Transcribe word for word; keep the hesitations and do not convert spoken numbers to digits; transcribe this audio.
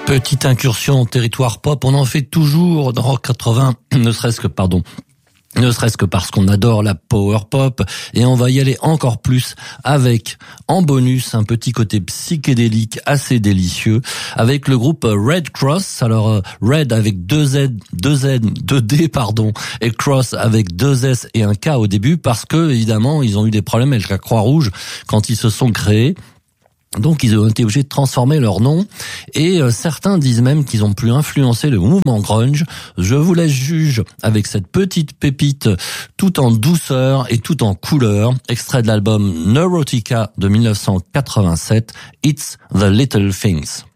Petite incursion en territoire pop, on en fait toujours dans Rock quatre-vingts, ne serait-ce que, pardon, ne serait-ce que parce qu'on adore la power pop, et on va y aller encore plus avec, en bonus, un petit côté psychédélique assez délicieux, avec le groupe Red Cross. Alors Red avec deux Z, deux Z, deux D, pardon, et Cross avec deux S et un K au début, parce que évidemment ils ont eu des problèmes avec la Croix-Rouge quand ils se sont créés. Donc ils ont été obligés de transformer leur nom, et euh, certains disent même qu'ils ont pu influencer le mouvement grunge. Je vous laisse juge avec cette petite pépite tout en douceur et tout en couleur, extrait de l'album Neurotica de mille neuf cent quatre-vingt-sept, It's the Little Things.